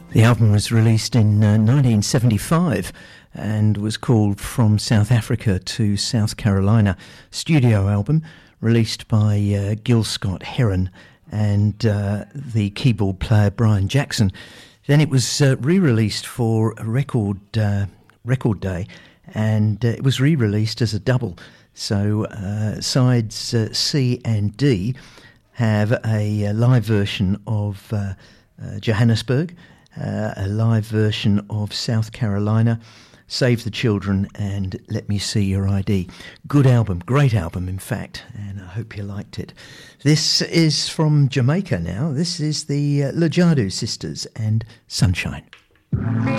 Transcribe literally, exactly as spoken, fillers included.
The album was released in uh, nineteen seventy-five and was called From South Africa to South Carolina. Studio album released by uh, Gil Scott-Heron and uh, the keyboard player Brian Jackson. Then it was uh, re-released for a record, uh, record day, and uh, it was re-released as a double. So uh, sides uh, C and D have a, a live version of uh, uh, Johannesburg, Uh, a live version of South Carolina, Save the Children, and Let Me See Your I D. Good album, great album in fact, and I hope you liked it. This is from Jamaica now. This is the uh, Lajadu Sisters and Sunshine.